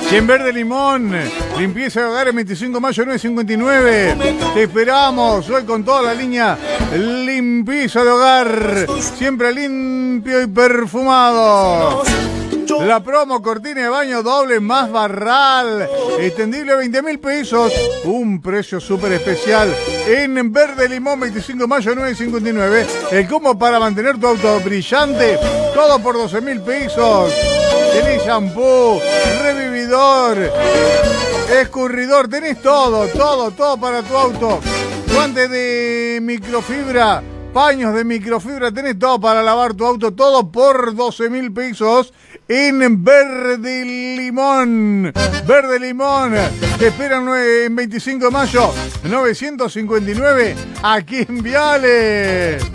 Y en Verde Limón, limpieza de hogar en 25 de mayo 959. Te esperamos hoy con toda la línea limpieza de hogar. Siempre limpio y perfumado. La promo cortina de baño doble más barral. Extendible a 20.000 pesos. Un precio súper especial. En Verde Limón, 25 de mayo 959. El combo para mantener tu auto brillante. Todo por 12.000 pesos. Tenés shampoo, revividor, escurridor. Tenés todo para tu auto. Guantes de microfibra, paños de microfibra. Tenés todo para lavar tu auto. Todo por 12.000 pesos. En Verde Limón. Verde Limón. Te esperan en 25 de mayo 959 aquí en Viale.